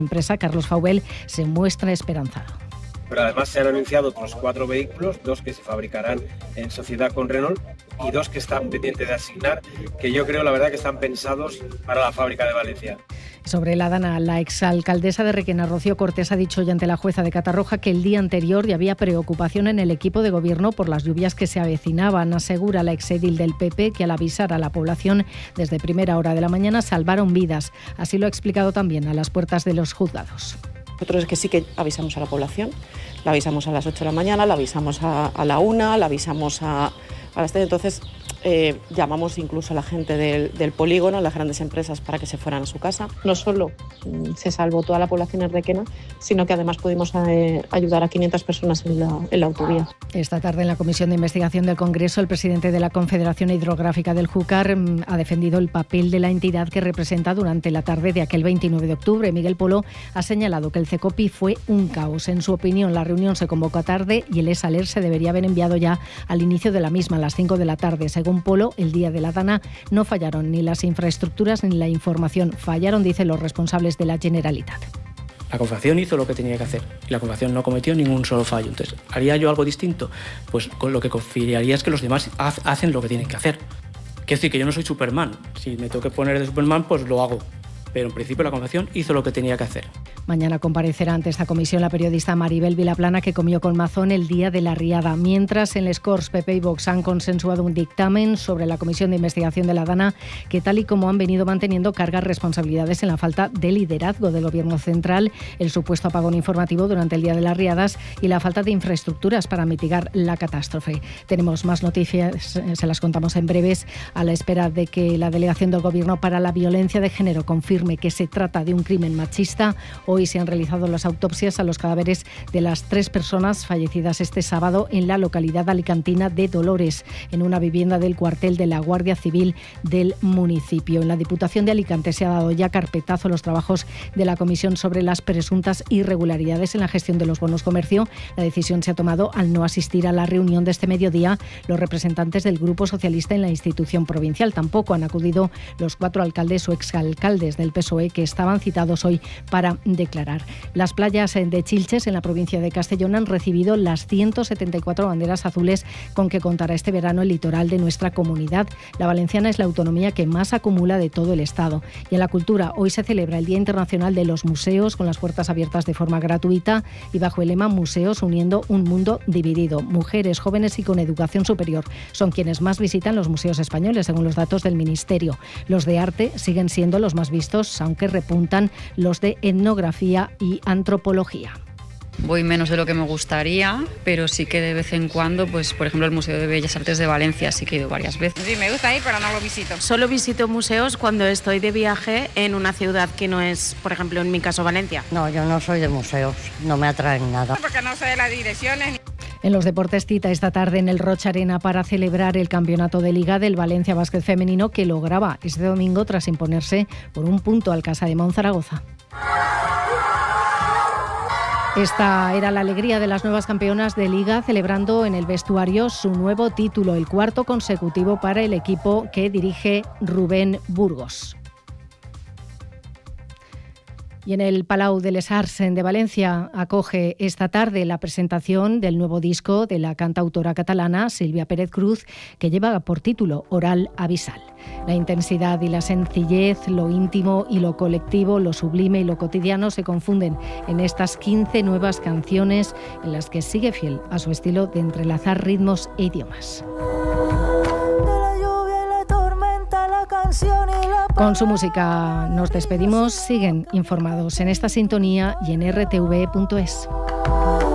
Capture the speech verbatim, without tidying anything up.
empresa, Carlos Faubel, se muestra esperanzado. Pero además se han anunciado otros cuatro vehículos, dos que se fabricarán en sociedad con Renault y dos que están pendientes de asignar, que yo creo la verdad que están pensados para la fábrica de Valencia. Sobre la Dana, la exalcaldesa de Requena, Rocío Cortés, ha dicho hoy ante la jueza de Catarroja que el día anterior ya había preocupación en el equipo de gobierno por las lluvias que se avecinaban. Asegura la exedil del P P que al avisar a la población desde primera hora de la mañana salvaron vidas. Así lo ha explicado también a las puertas de los juzgados. Nosotros es que sí que avisamos a la población, la avisamos a las ocho de la mañana, la avisamos a, a la una, la avisamos a, a las tres, entonces eh, llamamos incluso a la gente del, del polígono, a las grandes empresas para que se fueran a su casa. No solo mm, se salvó toda la población en Requena, sino que además pudimos eh, ayudar a quinientas personas en la, en la autovía. Esta tarde en la Comisión de Investigación del Congreso, el presidente de la Confederación Hidrográfica del Júcar mm, ha defendido el papel de la entidad que representa durante la tarde de aquel veintinueve de octubre. Miguel Polo ha señalado que el CECOPI fue un caos. En su opinión, la reunión se convocó tarde y el ESALER se debería haber enviado ya al inicio de la misma, a las cinco de la tarde. Según Polo, el día de la Dana no fallaron ni las infraestructuras ni la información. Fallaron, dicen los responsables de la Generalitat. La Confederación hizo lo que tenía que hacer y la Confederación no cometió ningún solo fallo. Entonces, ¿haría yo algo distinto? Pues con lo que confiaría es que los demás hacen lo que tienen que hacer. Quiero decir que yo no soy Superman. Si me tengo que poner de Superman, pues lo hago. Pero en principio la Confederación hizo lo que tenía que hacer. Mañana comparecerá ante esta comisión la periodista Maribel Vilaplana, que comió con Mazón el día de la riada. Mientras, en les Corts, P P y Vox han consensuado un dictamen sobre la comisión de investigación de la Dana, que tal y como han venido manteniendo, carga responsabilidades en la falta de liderazgo del Gobierno central, el supuesto apagón informativo durante el día de las riadas y la falta de infraestructuras para mitigar la catástrofe. Tenemos más noticias, se las contamos en breves, a la espera de que la Delegación del Gobierno para la Violencia de Género confirme que se trata de un crimen machista. Hoy se han realizado las autopsias a los cadáveres de las tres personas fallecidas este sábado en la localidad alicantina de Dolores, en una vivienda del cuartel de la Guardia Civil del municipio. En la Diputación de Alicante se ha dado ya carpetazo a los trabajos de la comisión sobre las presuntas irregularidades en la gestión de los bonos comercio. La decisión se ha tomado al no asistir a la reunión de este mediodía los representantes del Grupo Socialista en la institución provincial. Tampoco han acudido los cuatro alcaldes o exalcaldes del P S O E que estaban citados hoy para declarar. Las playas de Chilches, en la provincia de Castellón, han recibido las ciento setenta y cuatro banderas azules con que contará este verano el litoral de nuestra comunidad. La valenciana es la autonomía que más acumula de todo el Estado. Y en la cultura, hoy se celebra el Día Internacional de los Museos, con las puertas abiertas de forma gratuita y bajo el lema Museos uniendo un mundo dividido. Mujeres, jóvenes y con educación superior son quienes más visitan los museos españoles, según los datos del Ministerio. Los de arte siguen siendo los más vistos, aunque repuntan los de etnografía y antropología. Voy menos de lo que me gustaría, pero sí que de vez en cuando, pues por ejemplo el Museo de Bellas Artes de Valencia sí que he ido varias veces. Sí, me gusta ir, pero no lo visito. Solo visito museos cuando estoy de viaje en una ciudad que no es, por ejemplo, en mi caso, Valencia. No, yo no soy de museos, no me atraen nada. Porque no sé de las direcciones. En los deportes, cita esta tarde en el Rocha Arena para celebrar el campeonato de Liga del Valencia Básquet Femenino, que lograba este domingo tras imponerse por un punto al Casademont Zaragoza. Esta era la alegría de las nuevas campeonas de Liga, celebrando en el vestuario su nuevo título, el cuarto consecutivo para el equipo que dirige Rubén Burgos. Y en el Palau de les Arts de Valencia acoge esta tarde la presentación del nuevo disco de la cantautora catalana Sílvia Pérez Cruz, que lleva por título Oral Abisal. La intensidad y la sencillez, lo íntimo y lo colectivo, lo sublime y lo cotidiano se confunden en estas quince nuevas canciones en las que sigue fiel a su estilo de entrelazar ritmos e idiomas. Con su música nos despedimos. Siguen informados en esta sintonía y en r t v punto es.